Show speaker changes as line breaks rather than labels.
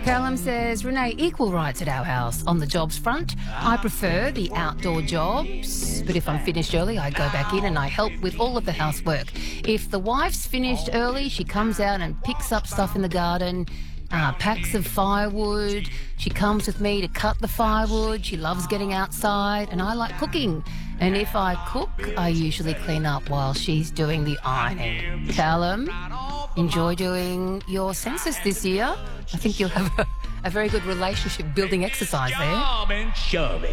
Callum says, Renee, equal rights at our house on the jobs front. I prefer the outdoor jobs, but if I'm finished early, I go back in and I help with all of the housework. If the wife's finished early, she comes out and picks up stuff in the garden, packs of firewood. She comes with me to cut the firewood. She loves getting outside, and I like cooking. And if I cook, I usually clean up while she's doing the ironing. Callum, enjoy doing your census this year. I think you'll have a very good relationship building exercise there.